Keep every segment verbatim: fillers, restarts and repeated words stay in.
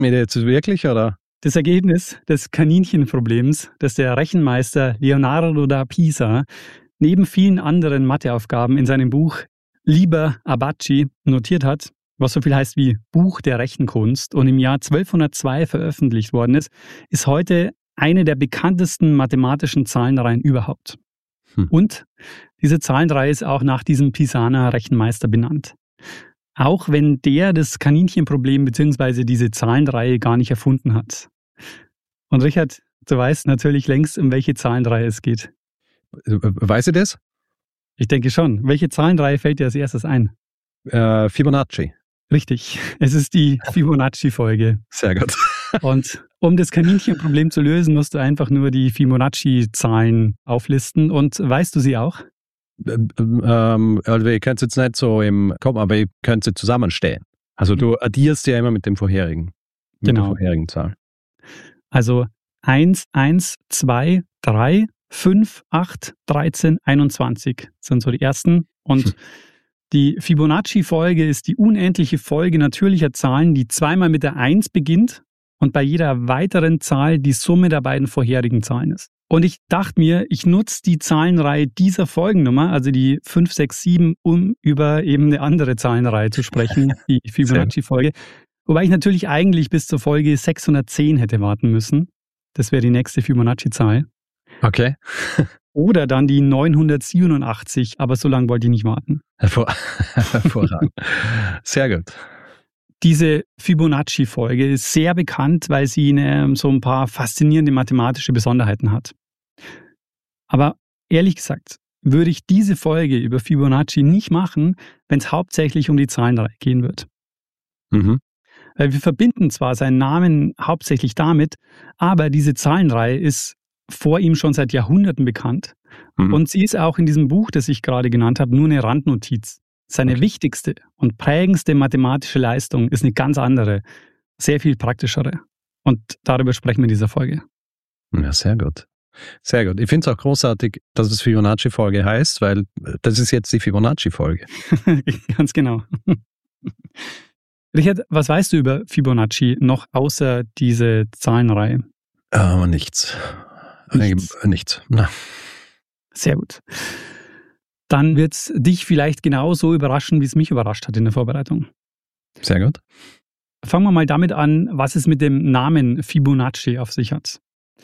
mich jetzt wirklich, oder? Das Ergebnis des Kaninchenproblems, das der Rechenmeister Leonardo da Pisa neben vielen anderen Matheaufgaben in seinem Buch Liber Abaci notiert hat, was so viel heißt wie Buch der Rechenkunst und im Jahr zwölfhundertzwei veröffentlicht worden ist, ist heute eine der bekanntesten mathematischen Zahlenreihen überhaupt. Hm. Und diese Zahlenreihe ist auch nach diesem Pisaner Rechenmeister benannt. Auch wenn der das Kaninchenproblem bzw. diese Zahlenreihe gar nicht erfunden hat. Und Richard, du weißt natürlich längst, um welche Zahlenreihe es geht. Weißt du das? Ich denke schon. Welche Zahlenreihe fällt dir als erstes ein? Äh, Fibonacci. Richtig. Es ist die Fibonacci-Folge. Sehr gut. Und um das Kaninchenproblem zu lösen, musst du einfach nur die Fibonacci-Zahlen auflisten. Und weißt du sie auch? Ähm, also ich könnte es jetzt nicht so im Kopf, aber ich könnte sie zusammenstellen. Also du addierst ja immer mit dem vorherigen, mit genau. der vorherigen Zahl. Also eins, eins, zwei, drei, fünf, acht, dreizehn, einundzwanzig sind so die ersten. Und hm. die Fibonacci-Folge ist die unendliche Folge natürlicher Zahlen, die zweimal mit der eins beginnt und bei jeder weiteren Zahl die Summe der beiden vorherigen Zahlen ist. Und ich dachte mir, ich nutze die Zahlenreihe dieser Folgennummer, also die fünf, sechs, sieben, um über eben eine andere Zahlenreihe zu sprechen, die Fibonacci-Folge. Wobei ich natürlich eigentlich bis zur Folge sechshundertzehn hätte warten müssen. Das wäre die nächste Fibonacci-Zahl. Okay. Oder dann die neunhundertsiebenundachtzig, aber so lange wollte ich nicht warten. Hervor- Hervorragend. Sehr gut. Diese Fibonacci-Folge ist sehr bekannt, weil sie eine, so ein paar faszinierende mathematische Besonderheiten hat. Aber ehrlich gesagt, würde ich diese Folge über Fibonacci nicht machen, wenn es hauptsächlich um die Zahlenreihe gehen wird. Mhm. Weil wir verbinden zwar seinen Namen hauptsächlich damit, aber diese Zahlenreihe ist vor ihm schon seit Jahrhunderten bekannt. Mhm. Und sie ist auch in diesem Buch, das ich gerade genannt habe, nur eine Randnotiz. Seine okay. wichtigste und prägendste mathematische Leistung ist eine ganz andere, sehr viel praktischere. Und darüber sprechen wir in dieser Folge. Ja, sehr gut. Sehr gut. Ich finde es auch großartig, dass es Fibonacci-Folge heißt, weil das ist jetzt die Fibonacci-Folge. Ganz genau. Richard, was weißt du über Fibonacci noch außer diese Zahlenreihe? Äh, nichts. Nichts. Äh, nichts. Na. Sehr gut. Dann wird es dich vielleicht genauso überraschen, wie es mich überrascht hat in der Vorbereitung. Sehr gut. Fangen wir mal damit an, was es mit dem Namen Fibonacci auf sich hat.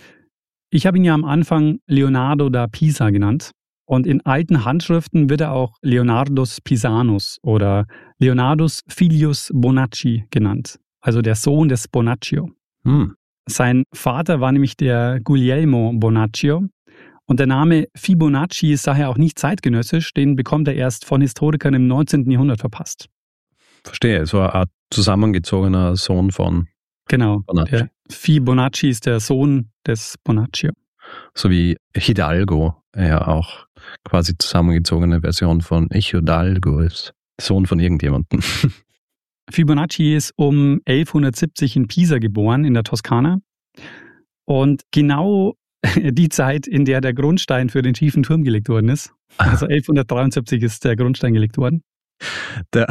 Ich habe ihn ja am Anfang Leonardo da Pisa genannt. Und in alten Handschriften wird er auch Leonardus Pisanus oder Leonardus Filius Bonacci genannt, also der Sohn des Bonaccio. Hm. Sein Vater war nämlich der Guglielmo Bonaccio und der Name Fibonacci ist daher auch nicht zeitgenössisch, den bekommt er erst von Historikern im neunzehnten Jahrhundert verpasst. Verstehe, so eine Art zusammengezogener Sohn von genau, Bonacci. Der Fibonacci ist der Sohn des Bonaccio. So wie Hidalgo, ja auch quasi zusammengezogene Version von Hidalgo ist. Sohn von irgendjemandem. Fibonacci ist um elfhundertsiebzig in Pisa geboren, in der Toskana. Und genau die Zeit, in der der Grundstein für den schiefen Turm gelegt worden ist. Also elfhundertdreiundsiebzig ist der Grundstein gelegt worden. Der,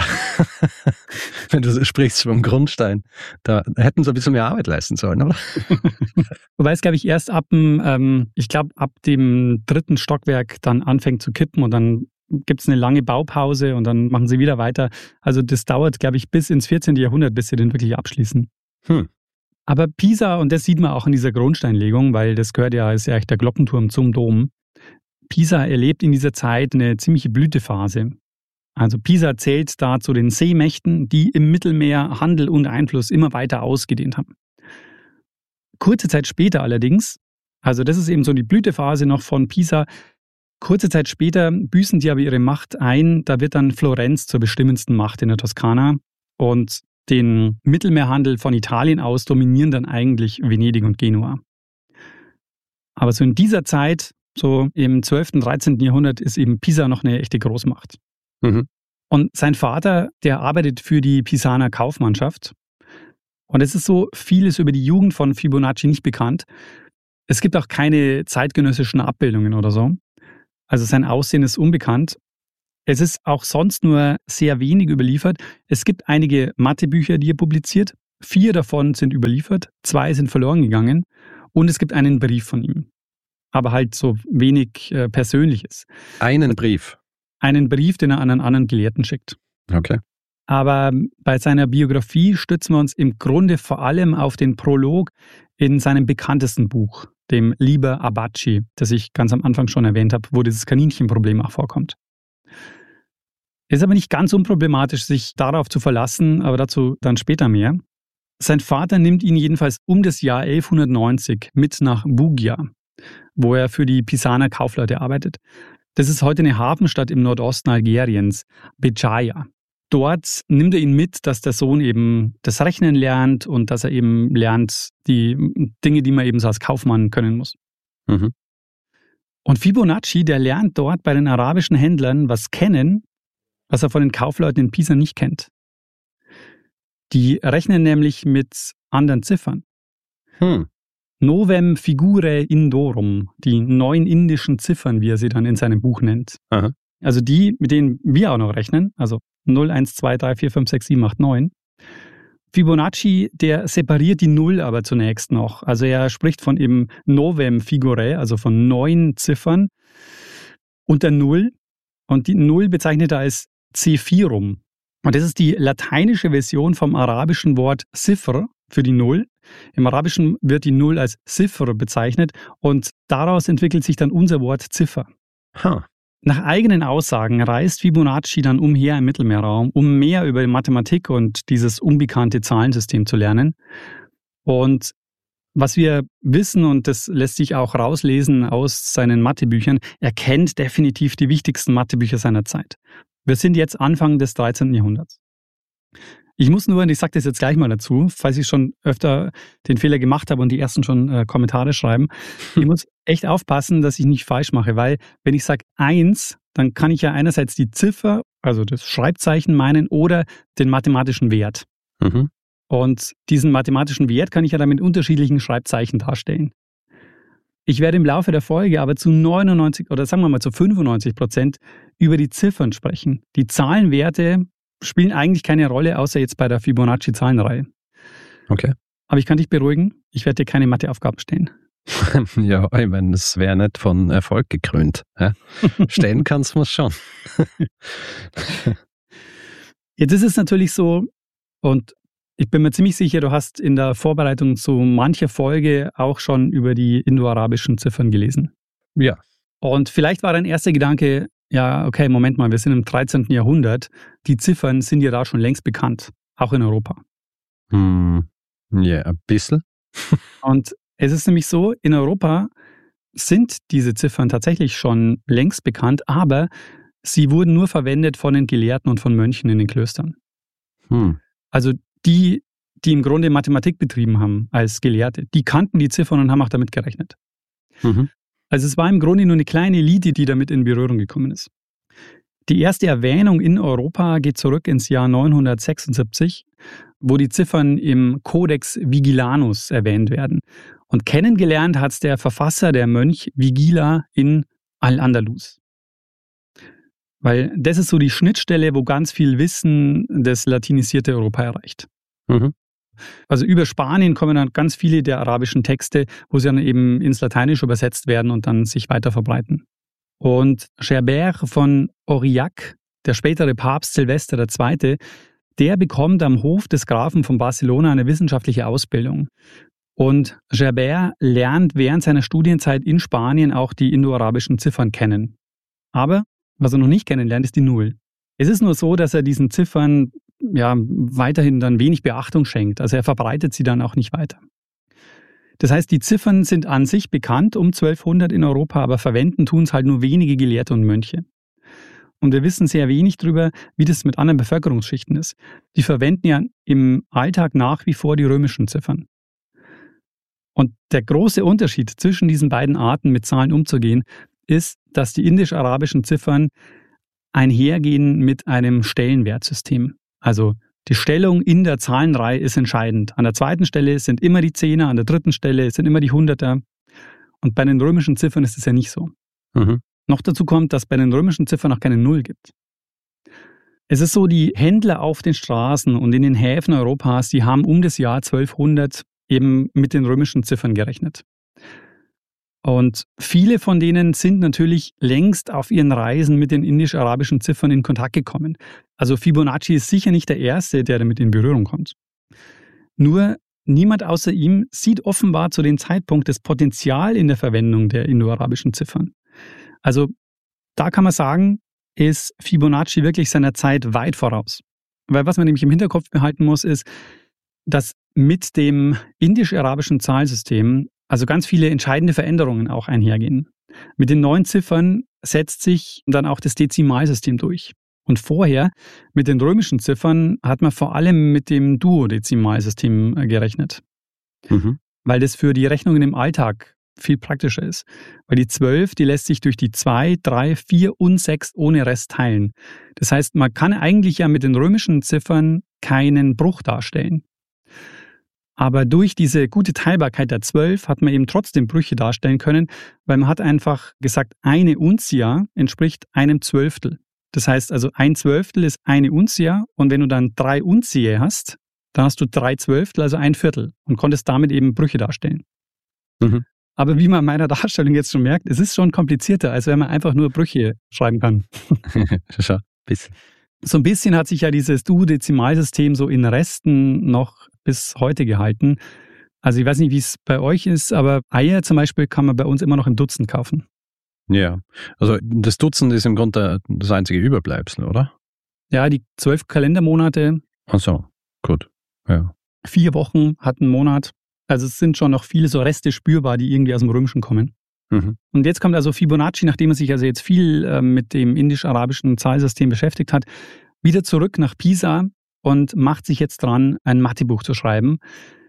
wenn du sprichst vom Grundstein, da hätten sie ein bisschen mehr Arbeit leisten sollen, oder? Wobei es, glaube ich, erst ab dem, ähm, ich glaube, ab dem dritten Stockwerk dann anfängt zu kippen und dann gibt es eine lange Baupause und dann machen sie wieder weiter. Also das dauert, glaube ich, bis ins vierzehnten Jahrhundert, bis sie den wirklich abschließen. Hm. Aber Pisa, und das sieht man auch in dieser Grundsteinlegung, weil das gehört ja, ist ja echt der Glockenturm zum Dom. Pisa erlebt in dieser Zeit eine ziemliche Blütephase. Also Pisa zählt da zu den Seemächten, die im Mittelmeer Handel und Einfluss immer weiter ausgedehnt haben. Kurze Zeit später allerdings, also das ist eben so die Blütephase noch von Pisa, kurze Zeit später büßen die aber ihre Macht ein, da wird dann Florenz zur bestimmendsten Macht in der Toskana und den Mittelmeerhandel von Italien aus dominieren dann eigentlich Venedig und Genua. Aber so in dieser Zeit, so im zwölften, dreizehnten Jahrhundert, ist eben Pisa noch eine echte Großmacht. Mhm. Und sein Vater, der arbeitet für die Pisaner Kaufmannschaft. Und es ist so vieles über die Jugend von Fibonacci nicht bekannt. Es gibt auch keine zeitgenössischen Abbildungen oder so. Also sein Aussehen ist unbekannt. Es ist auch sonst nur sehr wenig überliefert. Es gibt einige Mathebücher, die er publiziert, Vier davon sind überliefert, zwei sind verloren gegangen und es gibt einen Brief von ihm. Aber halt so wenig äh, Persönliches. Einen Brief? Einen Brief, den er an einen anderen Gelehrten schickt. Okay. Aber bei seiner Biografie stützen wir uns im Grunde vor allem auf den Prolog in seinem bekanntesten Buch, dem Liber Abaci, das ich ganz am Anfang schon erwähnt habe, wo dieses Kaninchenproblem auch vorkommt. Es ist aber nicht ganz unproblematisch, sich darauf zu verlassen, aber dazu dann später mehr. Sein Vater nimmt ihn jedenfalls um das Jahr elfhundertneunzig mit nach Bugia, wo er für die Pisaner Kaufleute arbeitet. Das ist heute eine Hafenstadt im Nordosten Algeriens, Béjaïa. Dort nimmt er ihn mit, dass der Sohn eben das Rechnen lernt und dass er eben lernt, die Dinge, die man eben so als Kaufmann können muss. Mhm. Und Fibonacci, der lernt dort bei den arabischen Händlern was kennen, was er von den Kaufleuten in Pisa nicht kennt. Die rechnen nämlich mit anderen Ziffern. Hm. Novem figure indorum, die neun indischen Ziffern, wie er sie dann in seinem Buch nennt. Aha. Also die, mit denen wir auch noch rechnen, also null, eins, zwei, drei, vier, fünf, sechs, sieben, acht, neun. Fibonacci, der separiert die Null aber zunächst noch. Also er spricht von eben Novem figure, also von neun Ziffern und der Null. Und die Null bezeichnet er als Zephirum. Und das ist die lateinische Version vom arabischen Wort Zifr für die Null. Im Arabischen wird die Null als Zifr bezeichnet und daraus entwickelt sich dann unser Wort Ziffer. Huh. Nach eigenen Aussagen reist Fibonacci dann umher im Mittelmeerraum, um mehr über Mathematik und dieses unbekannte Zahlensystem zu lernen. Und was wir wissen, und das lässt sich auch rauslesen aus seinen Mathebüchern, er kennt definitiv die wichtigsten Mathebücher seiner Zeit. Wir sind jetzt Anfang des dreizehnten Jahrhunderts. Ich muss nur, und ich sage das jetzt gleich mal dazu, falls ich schon öfter den Fehler gemacht habe und die ersten schon äh, Kommentare schreiben, ich muss echt aufpassen, dass ich nicht falsch mache, weil wenn ich sage eins, dann kann ich ja einerseits die Ziffer, also das Schreibzeichen meinen oder den mathematischen Wert. Mhm. Und diesen mathematischen Wert kann ich ja dann mit unterschiedlichen Schreibzeichen darstellen. Ich werde im Laufe der Folge aber zu neunundneunzig oder sagen wir mal zu fünfundneunzig Prozent über die Ziffern sprechen. Die Zahlenwerte spielen eigentlich keine Rolle, außer jetzt bei der Fibonacci-Zahlenreihe. Okay. Aber ich kann dich beruhigen, ich werde dir keine Matheaufgaben stellen. Ja, ich meine, das wäre nicht von Erfolg gekrönt. Ja? Stellen kannst du es schon. Jetzt ist es natürlich so, und ich bin mir ziemlich sicher, du hast in der Vorbereitung zu mancher Folge auch schon über die indoarabischen Ziffern gelesen. Ja. Und vielleicht war dein erster Gedanke, ja, okay, Moment mal, wir sind im dreizehnten Jahrhundert. Die Ziffern sind ja da schon längst bekannt, auch in Europa. Hm, ja, ein bisschen. Und es ist nämlich so, in Europa sind diese Ziffern tatsächlich schon längst bekannt, aber sie wurden nur verwendet von den Gelehrten und von Mönchen in den Klöstern. Hm. Also die, die im Grunde Mathematik betrieben haben als Gelehrte, die kannten die Ziffern und haben auch damit gerechnet. Mhm. Also es war im Grunde nur eine kleine Elite, die damit in Berührung gekommen ist. Die erste Erwähnung in Europa geht zurück ins Jahr neunhundertsechsundsiebzig, wo die Ziffern im Codex Vigilanus erwähnt werden. Und kennengelernt hat es der Verfasser, der Mönch Vigila in Al-Andalus. Weil das ist so die Schnittstelle, wo ganz viel Wissen das latinisierte Europa erreicht. Mhm. Also über Spanien kommen dann ganz viele der arabischen Texte, wo sie dann eben ins Lateinische übersetzt werden und dann sich weiter verbreiten. Und Gerbert von Aurillac, der spätere Papst Silvester der Zweite., der bekommt am Hof des Grafen von Barcelona eine wissenschaftliche Ausbildung. Und Gerbert lernt während seiner Studienzeit in Spanien auch die indoarabischen Ziffern kennen. Aber was er noch nicht kennenlernt, ist die Null. Es ist nur so, dass er diesen Ziffern ja weiterhin dann wenig Beachtung schenkt. Also er verbreitet sie dann auch nicht weiter. Das heißt, die Ziffern sind an sich bekannt um zwölfhundert in Europa, aber verwenden tun es halt nur wenige Gelehrte und Mönche. Und wir wissen sehr wenig darüber, wie das mit anderen Bevölkerungsschichten ist. Die verwenden ja im Alltag nach wie vor die römischen Ziffern. Und der große Unterschied zwischen diesen beiden Arten, mit Zahlen umzugehen, ist, dass die indisch-arabischen Ziffern einhergehen mit einem Stellenwertsystem. Also die Stellung in der Zahlenreihe ist entscheidend. An der zweiten Stelle sind immer die Zehner, an der dritten Stelle sind immer die Hunderter. Und bei den römischen Ziffern ist es ja nicht so. Mhm. Noch dazu kommt, dass bei den römischen Ziffern auch keine Null gibt. Es ist so, die Händler auf den Straßen und in den Häfen Europas, die haben um das Jahr zwölfhundert eben mit den römischen Ziffern gerechnet. Und viele von denen sind natürlich längst auf ihren Reisen mit den indisch-arabischen Ziffern in Kontakt gekommen. Also Fibonacci ist sicher nicht der Erste, der damit in Berührung kommt. Nur niemand außer ihm sieht offenbar zu dem Zeitpunkt das Potenzial in der Verwendung der indoarabischen Ziffern. Also da kann man sagen, ist Fibonacci wirklich seiner Zeit weit voraus. Weil was man nämlich im Hinterkopf behalten muss, ist, dass mit dem indisch-arabischen Zahlsystem also ganz viele entscheidende Veränderungen auch einhergehen. Mit den neuen Ziffern setzt sich dann auch das Dezimalsystem durch. Und vorher, mit den römischen Ziffern, hat man vor allem mit dem Duodezimalsystem gerechnet. Mhm. Weil das für die Rechnungen im Alltag viel praktischer ist. Weil die zwölf, die lässt sich durch die zwei, drei, vier und sechs ohne Rest teilen. Das heißt, man kann eigentlich ja mit den römischen Ziffern keinen Bruch darstellen. Aber durch diese gute Teilbarkeit der zwölf hat man eben trotzdem Brüche darstellen können, weil man hat einfach gesagt, eine Untia entspricht einem Zwölftel. Das heißt also, ein Zwölftel ist eine Untia und wenn du dann drei Untiae hast, dann hast du drei Zwölftel, also ein Viertel und konntest damit eben Brüche darstellen. Mhm. Aber wie man an meiner Darstellung jetzt schon merkt, es ist schon komplizierter, als wenn man einfach nur Brüche schreiben kann. Schon ein bisschen. So ein bisschen hat sich ja dieses Duodezimalsystem so in Resten noch bis heute gehalten. Also ich weiß nicht, wie es bei euch ist, aber Eier zum Beispiel kann man bei uns immer noch im Dutzend kaufen. Ja, also das Dutzend ist im Grunde das einzige Überbleibsel, oder? Ja, die zwölf Kalendermonate. Ach so, gut. Ja. Vier Wochen hat ein Monat. Also es sind schon noch viele so Reste spürbar, die irgendwie aus dem Römischen kommen. Mhm. Und jetzt kommt also Fibonacci, nachdem er sich also jetzt viel äh, mit dem indisch-arabischen Zahlsystem beschäftigt hat, wieder zurück nach Pisa und macht sich jetzt dran, ein Mathebuch zu schreiben.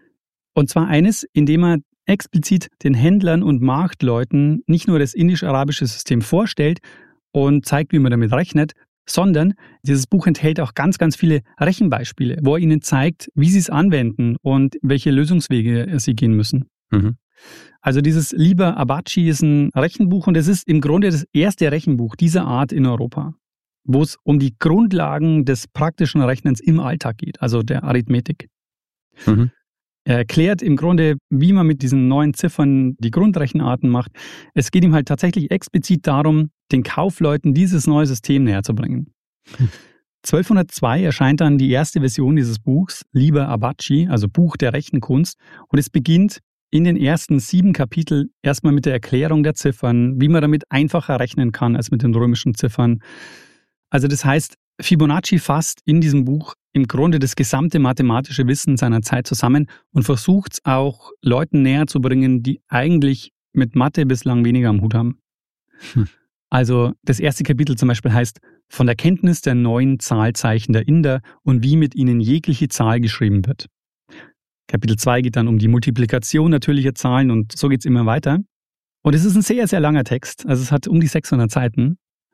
Und zwar eines, in dem er explizit den Händlern und Marktleuten nicht nur das indisch-arabische System vorstellt und zeigt, wie man damit rechnet, sondern dieses Buch enthält auch ganz, ganz viele Rechenbeispiele, wo er ihnen zeigt, wie sie es anwenden und welche Lösungswege sie gehen müssen. Mhm. Also dieses Liber Abaci ist ein Rechenbuch und es ist im Grunde das erste Rechenbuch dieser Art in Europa, wo es um die Grundlagen des praktischen Rechnens im Alltag geht, also der Arithmetik. Mhm. Er erklärt im Grunde, wie man mit diesen neuen Ziffern die Grundrechenarten macht. Es geht ihm halt tatsächlich explizit darum, den Kaufleuten dieses neue System näher zu bringen. Mhm. zwölfhundertzwei erscheint dann die erste Version dieses Buchs, Liber Abaci, also Buch der Rechenkunst, und es beginnt in den ersten sieben Kapiteln erstmal mit der Erklärung der Ziffern, wie man damit einfacher rechnen kann als mit den römischen Ziffern. Also das heißt, Fibonacci fasst in diesem Buch im Grunde das gesamte mathematische Wissen seiner Zeit zusammen und versucht es auch Leuten näher zu bringen, die eigentlich mit Mathe bislang weniger am Hut haben. Hm. Also das erste Kapitel zum Beispiel heißt von der Kenntnis der neuen Zahlzeichen der Inder und wie mit ihnen jegliche Zahl geschrieben wird. Kapitel zwei geht dann um die Multiplikation natürlicher Zahlen und so geht es immer weiter. Und es ist ein sehr, sehr langer Text, also es hat um die sechshundert Seiten.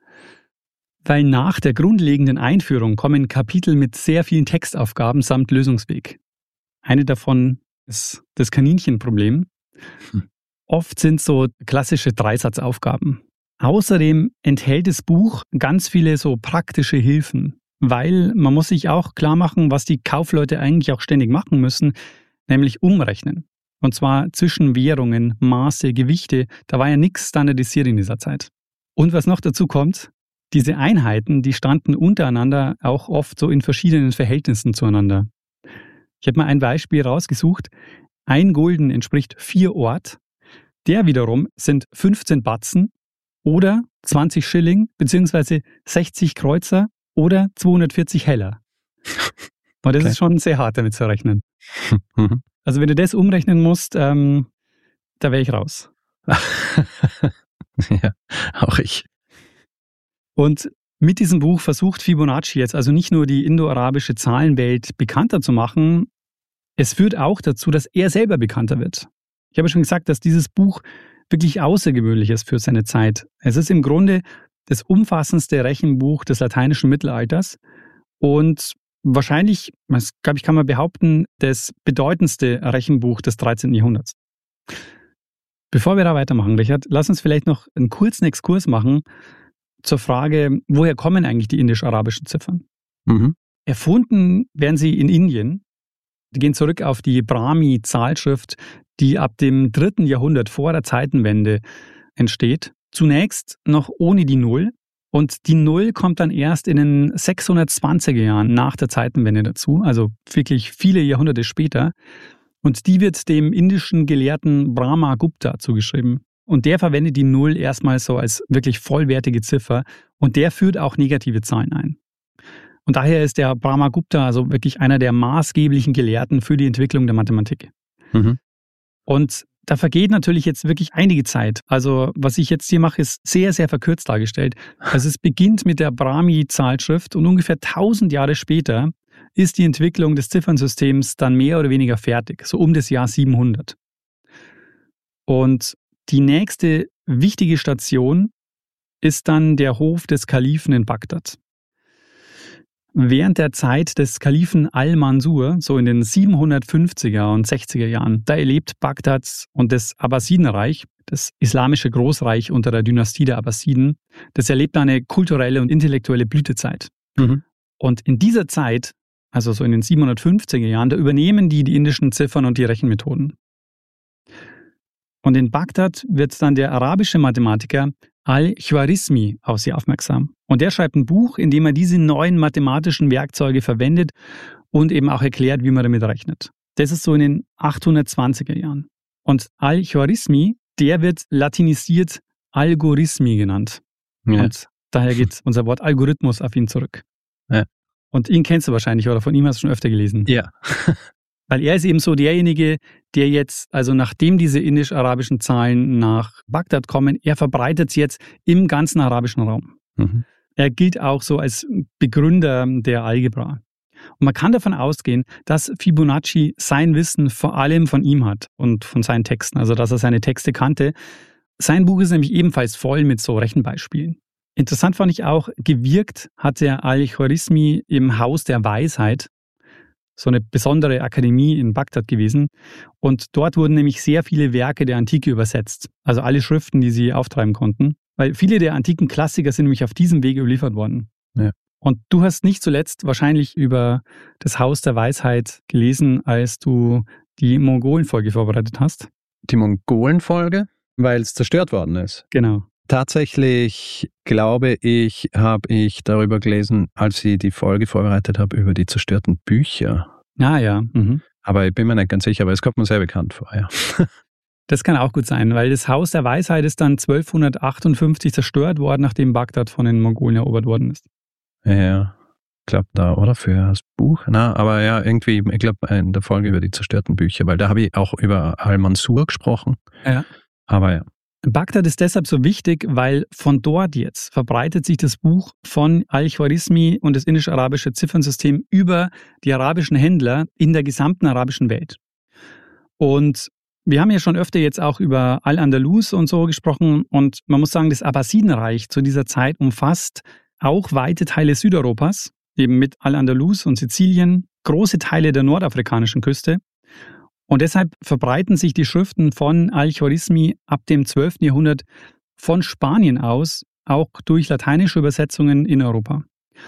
Weil nach der grundlegenden Einführung kommen Kapitel mit sehr vielen Textaufgaben samt Lösungsweg. Eine davon ist das Kaninchenproblem. Hm. Oft sind so klassische Dreisatzaufgaben. Außerdem enthält das Buch ganz viele so praktische Hilfen, weil man muss sich auch klar machen, was die Kaufleute eigentlich auch ständig machen müssen, nämlich umrechnen. Und zwar zwischen Währungen, Maße, Gewichte. Da war ja nichts standardisiert in dieser Zeit. Und was noch dazu kommt, diese Einheiten, die standen untereinander auch oft so in verschiedenen Verhältnissen zueinander. Ich habe mal ein Beispiel rausgesucht. Ein Gulden entspricht vier Ort. Der wiederum sind fünfzehn Batzen oder zwanzig Schilling bzw. sechzig Kreuzer oder zweihundertvierzig Heller. Und das okay. ist schon sehr hart, damit zu rechnen. Mhm. Also wenn du das umrechnen musst, ähm, da wäre ich raus. Ja, auch ich. Und mit diesem Buch versucht Fibonacci jetzt also nicht nur die indoarabische Zahlenwelt bekannter zu machen, es führt auch dazu, dass er selber bekannter wird. Ich habe schon gesagt, dass dieses Buch wirklich außergewöhnlich ist für seine Zeit. Es ist im Grunde das umfassendste Rechenbuch des lateinischen Mittelalters und wahrscheinlich, das glaube ich, kann man behaupten, das bedeutendste Rechenbuch des dreizehnten Jahrhunderts. Bevor wir da weitermachen, Richard, lass uns vielleicht noch einen kurzen Exkurs machen zur Frage, woher kommen eigentlich die indisch-arabischen Ziffern? Mhm. Erfunden werden sie in Indien. Die gehen zurück auf die Brahmi-Zahlschrift, die ab dem dritten Jahrhundert vor der Zeitenwende entsteht. Zunächst noch ohne die Null. Und die Null kommt dann erst in den sechshundertzwanziger Jahren nach der Zeitenwende dazu, also wirklich viele Jahrhunderte später. Und die wird dem indischen Gelehrten Brahmagupta zugeschrieben. Und der verwendet die Null erstmal so als wirklich vollwertige Ziffer und der führt auch negative Zahlen ein. Und daher ist der Brahmagupta also wirklich einer der maßgeblichen Gelehrten für die Entwicklung der Mathematik. Mhm. Und da vergeht natürlich jetzt wirklich einige Zeit. Also was ich jetzt hier mache, ist sehr, sehr verkürzt dargestellt. Also es beginnt mit der Brahmi-Zahlschrift und ungefähr tausend Jahre später ist die Entwicklung des Ziffernsystems dann mehr oder weniger fertig, so um das Jahr siebenhundert. Und die nächste wichtige Station ist dann der Hof des Kalifen in Bagdad. Während der Zeit des Kalifen Al-Mansur, so in den siebenhundertfünfziger und sechziger Jahren, da erlebt Bagdad und das Abbasidenreich, das islamische Großreich unter der Dynastie der Abbasiden, das erlebt eine kulturelle und intellektuelle Blütezeit. Mhm. Und in dieser Zeit, also so in den siebenhundertfünfziger Jahren, da übernehmen die die indischen Ziffern und die Rechenmethoden. Und in Bagdad wird dann der arabische Mathematiker Al-Khwarizmi auf sie aufmerksam. Und der schreibt ein Buch, in dem er diese neuen mathematischen Werkzeuge verwendet und eben auch erklärt, wie man damit rechnet. Das ist so in den achthundertzwanziger Jahren. Und Al-Khwarizmi, der wird latinisiert Algorithmi genannt. Ja. Und daher geht unser Wort Algorithmus auf ihn zurück. Ja. Und ihn kennst du wahrscheinlich oder von ihm hast du schon öfter gelesen. Ja. Weil er ist eben so derjenige, der jetzt, also nachdem diese indisch-arabischen Zahlen nach Bagdad kommen, er verbreitet es jetzt im ganzen arabischen Raum. Mhm. Er gilt auch so als Begründer der Algebra. Und man kann davon ausgehen, dass Fibonacci sein Wissen vor allem von ihm hat und von seinen Texten, also dass er seine Texte kannte. Sein Buch ist nämlich ebenfalls voll mit so Rechenbeispielen. Interessant fand ich auch, gewirkt hat der Al-Khwarizmi im Haus der Weisheit, so eine besondere Akademie in Bagdad gewesen. Und dort wurden nämlich sehr viele Werke der Antike übersetzt. Also alle Schriften, die sie auftreiben konnten. Weil viele der antiken Klassiker sind nämlich auf diesem Weg überliefert worden. Ja. Und du hast nicht zuletzt wahrscheinlich über das Haus der Weisheit gelesen, als du die Mongolen-Folge vorbereitet hast. Die Mongolen-Folge, weil es zerstört worden ist. Genau. Tatsächlich, glaube ich, habe ich darüber gelesen, als ich die Folge vorbereitet habe, über die zerstörten Bücher. Ah ja. Mhm. Aber ich bin mir nicht ganz sicher, aber es kommt mir sehr bekannt vor, ja. Das kann auch gut sein, weil das Haus der Weisheit ist dann zwölfhundertachtundfünfzig zerstört worden, nachdem Bagdad von den Mongolen erobert worden ist. Ja, ich glaube da, oder? Für das Buch? Na, aber ja, irgendwie, ich glaube in der Folge über die zerstörten Bücher, weil da habe ich auch über Al-Mansur gesprochen. Ja. Aber ja. Bagdad ist deshalb so wichtig, weil von dort jetzt verbreitet sich das Buch von Al-Khwarizmi und das indisch-arabische Ziffernsystem über die arabischen Händler in der gesamten arabischen Welt. Und wir haben ja schon öfter jetzt auch über Al-Andalus und so gesprochen und man muss sagen, das Abbasidenreich zu dieser Zeit umfasst auch weite Teile Südeuropas, eben mit Al-Andalus und Sizilien, große Teile der nordafrikanischen Küste. Und deshalb verbreiten sich die Schriften von Al-Khwarizmi ab dem zwölften Jahrhundert von Spanien aus, auch durch lateinische Übersetzungen in Europa.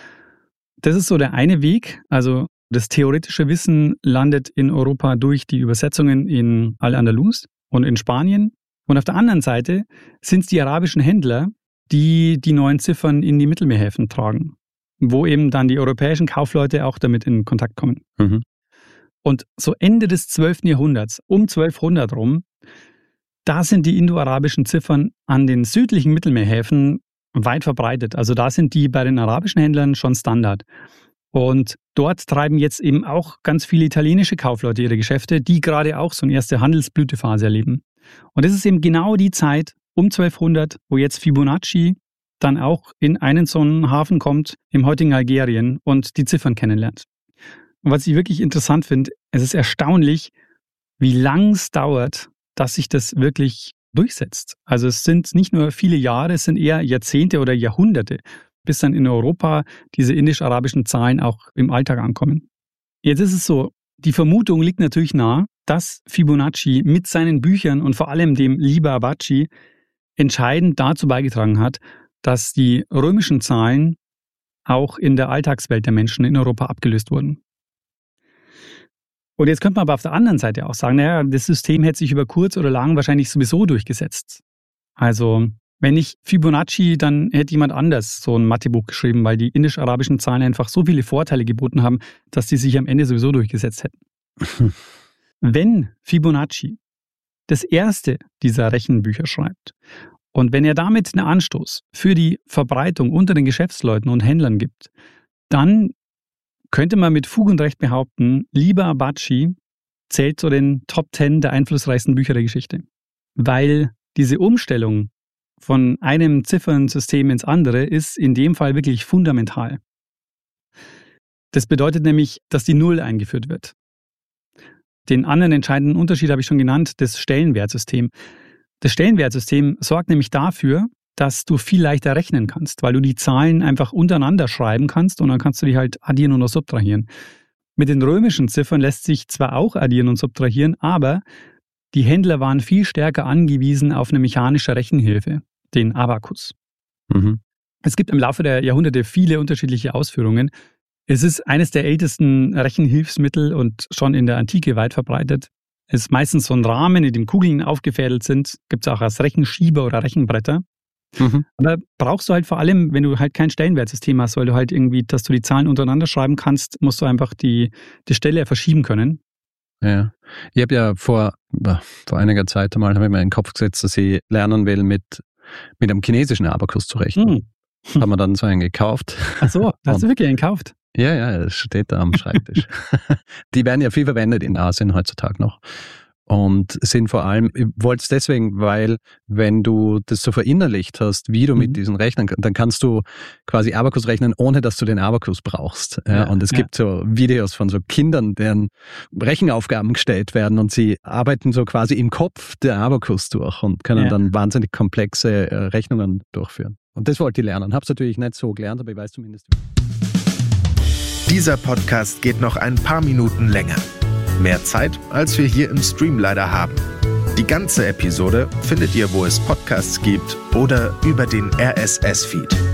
Das ist so der eine Weg, also das theoretische Wissen landet in Europa durch die Übersetzungen in Al-Andalus und in Spanien. Und auf der anderen Seite sind es die arabischen Händler, die die neuen Ziffern in die Mittelmeerhäfen tragen, wo eben dann die europäischen Kaufleute auch damit in Kontakt kommen. Mhm. Und so Ende des zwölften Jahrhunderts, um zwölfhundert rum, da sind die indoarabischen Ziffern an den südlichen Mittelmeerhäfen weit verbreitet. Also da sind die bei den arabischen Händlern schon Standard. Und dort treiben jetzt eben auch ganz viele italienische Kaufleute ihre Geschäfte, die gerade auch so eine erste Handelsblütephase erleben. Und das ist eben genau die Zeit um zwölfhundert, wo jetzt Fibonacci dann auch in einen so einen Hafen kommt, im heutigen Algerien, und die Ziffern kennenlernt. Und was ich wirklich interessant finde, es ist erstaunlich, wie lang es dauert, dass sich das wirklich durchsetzt. Also es sind nicht nur viele Jahre, es sind eher Jahrzehnte oder Jahrhunderte, bis dann in Europa diese indisch-arabischen Zahlen auch im Alltag ankommen. Jetzt ist es so, die Vermutung liegt natürlich nahe, dass Fibonacci mit seinen Büchern und vor allem dem Liber Bacci entscheidend dazu beigetragen hat, dass die römischen Zahlen auch in der Alltagswelt der Menschen in Europa abgelöst wurden. Und jetzt könnte man aber auf der anderen Seite auch sagen, naja, das System hätte sich über kurz oder lang wahrscheinlich sowieso durchgesetzt. Also wenn nicht Fibonacci, dann hätte jemand anders so ein Mathebuch geschrieben, weil die indisch-arabischen Zahlen einfach so viele Vorteile geboten haben, dass die sich am Ende sowieso durchgesetzt hätten. Wenn Fibonacci das erste dieser Rechenbücher schreibt und wenn er damit einen Anstoß für die Verbreitung unter den Geschäftsleuten und Händlern gibt, dann könnte man mit Fug und Recht behaupten, Liber Abaci zählt zu den Top Ten der einflussreichsten Bücher der Geschichte. Weil diese Umstellung von einem Ziffernsystem ins andere ist in dem Fall wirklich fundamental. Das bedeutet nämlich, dass die Null eingeführt wird. Den anderen entscheidenden Unterschied habe ich schon genannt, das Stellenwertsystem. Das Stellenwertsystem sorgt nämlich dafür, dass du viel leichter rechnen kannst, weil du die Zahlen einfach untereinander schreiben kannst und dann kannst du die halt addieren oder subtrahieren. Mit den römischen Ziffern lässt sich zwar auch addieren und subtrahieren, aber die Händler waren viel stärker angewiesen auf eine mechanische Rechenhilfe, den Abakus. Mhm. Es gibt im Laufe der Jahrhunderte viele unterschiedliche Ausführungen. Es ist eines der ältesten Rechenhilfsmittel und schon in der Antike weit verbreitet. Es ist meistens so ein Rahmen, in dem Kugeln aufgefädelt sind. Gibt es auch als Rechenschieber oder Rechenbretter. Mhm. Aber brauchst du halt vor allem, wenn du halt kein Stellenwertsystem hast, weil du halt irgendwie, dass du die Zahlen untereinander schreiben kannst, musst du einfach die, die Stelle verschieben können. Ja, ich habe ja vor, vor einiger Zeit einmal habe ich mir in den Kopf gesetzt, dass ich lernen will, mit, mit einem chinesischen Abakus zu rechnen. Hm. Haben wir dann so einen gekauft. Ach so, da hast du wirklich einen gekauft? Ja, ja, das steht da am Schreibtisch. Die werden ja viel verwendet in Asien heutzutage noch. Und sind vor allem, ich wollte es deswegen, weil wenn du das so verinnerlicht hast, wie du mhm. mit diesen Rechnern, dann kannst du quasi Abakus rechnen, ohne dass du den Abakus brauchst. Ja, ja, und es ja. gibt so Videos von so Kindern, deren Rechenaufgaben gestellt werden und sie arbeiten so quasi im Kopf der Abakus durch und können ja. dann wahnsinnig komplexe äh, Rechnungen durchführen. Und das wollte ich lernen. Habe es natürlich nicht so gelernt, aber ich weiß zumindest. Dieser Podcast geht noch ein paar Minuten länger. Mehr Zeit, als wir hier im Stream leider haben. Die ganze Episode findet ihr, wo es Podcasts gibt oder über den R S S-Feed.